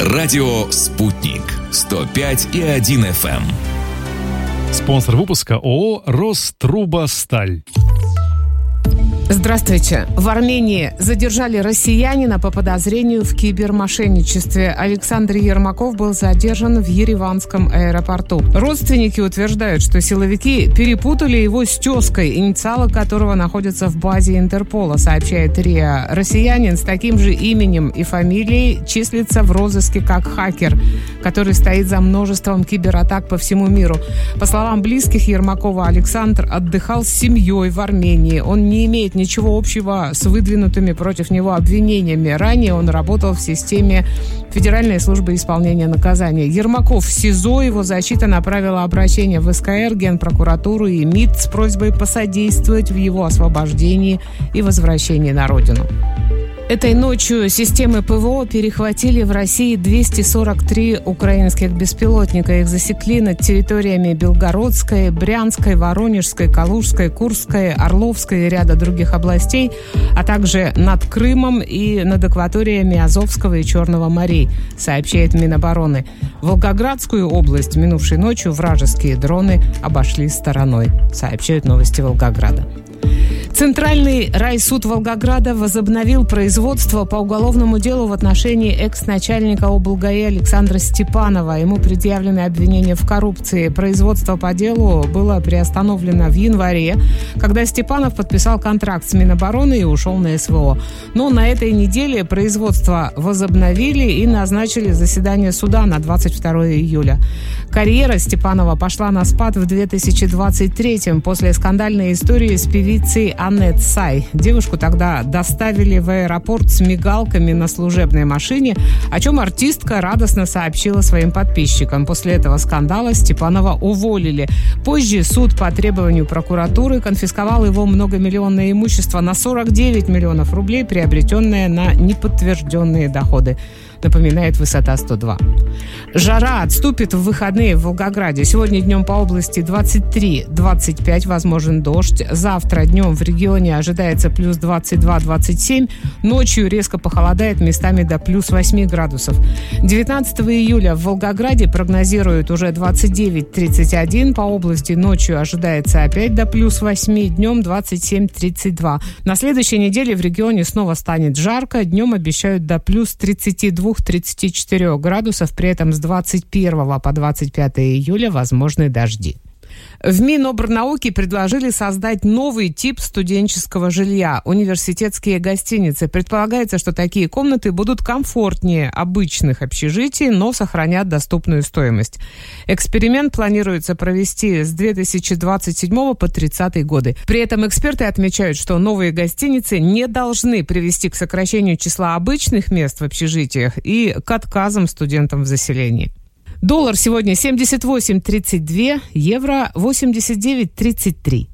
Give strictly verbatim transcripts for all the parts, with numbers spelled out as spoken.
Радио «Спутник». сто пять и один эф эм. Спонсор выпуска ООО «Рострубосталь». Здравствуйте. В Армении задержали россиянина по подозрению в кибермошенничестве. Александр Ермаков был задержан в Ереванском аэропорту. Родственники утверждают, что силовики перепутали его с тезкой, инициалы которого находятся в базе Интерпола, сообщает РИА. Россиянин с таким же именем и фамилией числится в розыске как хакер, который стоит за множеством кибератак по всему миру. По словам близких Ермакова, Александр отдыхал с семьей в Армении. Он не имеет ничего общего с выдвинутыми против него обвинениями. Ранее он работал в системе Федеральной службы исполнения наказания. Ермаков в СИЗО. Его защита направила обращение в СКР, Генпрокуратуру и МИД с просьбой посодействовать в его освобождении и возвращении на родину. Этой ночью системы ПВО перехватили в России двести сорок три украинских беспилотника. Их засекли над территориями Белгородской, Брянской, Воронежской, Калужской, Курской, Орловской и ряда других областей, а также над Крымом и над акваториями Азовского и Черного морей, сообщает Минобороны. Волгоградскую область минувшей ночью вражеские дроны обошли стороной, сообщают Новости Волгограда. Центральный райсуд Волгограда возобновил производство по уголовному делу в отношении экс-начальника облгаи Александра Степанова. Ему предъявлены обвинения в коррупции. Производство по делу было приостановлено в январе, когда Степанов подписал контракт с Минобороны и ушел на СВО. Но на этой неделе производство возобновили и назначили заседание суда на двадцать второе июля. Карьера Степанова пошла на спад в две тысячи двадцать третьем после скандальной истории с певицей Аннет Сай. Девушку тогда доставили в аэропорт с мигалками на служебной машине, о чем артистка радостно сообщила своим подписчикам. После этого скандала Степанова уволили. Позже суд по требованию прокуратуры конфисковал его многомиллионное имущество на сорок девять миллионов рублей, приобретенное на неподтвержденные доходы. Напоминает Высота сто два. Жара отступит в выходные в Волгограде. Сегодня днем по области двадцать три - двадцать пять, возможен дождь. Завтра днем в регионе ожидается плюс двадцать два - двадцать семь. Ночью резко похолодает, местами до плюс восемь градусов. девятнадцатого июля в Волгограде прогнозируют уже двадцать девять - тридцать один. По области ночью ожидается опять до плюс восемь, днем двадцать семь - тридцать два. На следующей неделе в регионе снова станет жарко. Днем обещают до плюс тридцать два - тридцать четыре градусов. При этом с двадцать первого по двадцать пятое июля возможны дожди. В Минобрнауки предложили создать новый тип студенческого жилья – университетские гостиницы. Предполагается, что такие комнаты будут комфортнее обычных общежитий, но сохранят доступную стоимость. Эксперимент планируется провести с две тысячи двадцать седьмого по тридцатый годы. При этом эксперты отмечают, что новые гостиницы не должны привести к сокращению числа обычных мест в общежитиях и к отказам студентам в заселении. Доллар сегодня семьдесят восемь тридцать два, евро восемьдесят девять тридцать три.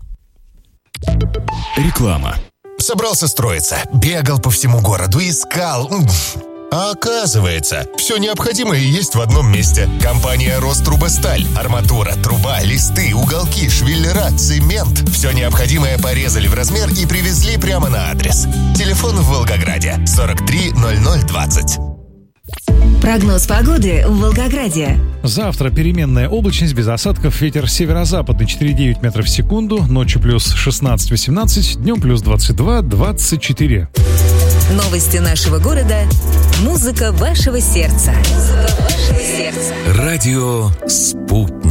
Реклама. Собрался строиться, бегал по всему городу, искал. А оказывается, все необходимое есть в одном месте. Компания «Рострубосталь». Арматура, труба, листы, уголки, швеллера, цемент. Все необходимое порезали в размер и привезли прямо на адрес. Телефон в Волгограде сорок три ноль ноль двадцать. Прогноз погоды в Волгограде. Завтра переменная облачность, без осадков, ветер северо-западный четыре и девять метров в секунду, ночью плюс шестнадцать восемнадцать, днем плюс двадцать два двадцать четыре. Новости нашего города. Музыка вашего сердца. Музыка вашего сердца. Радио «Спутник».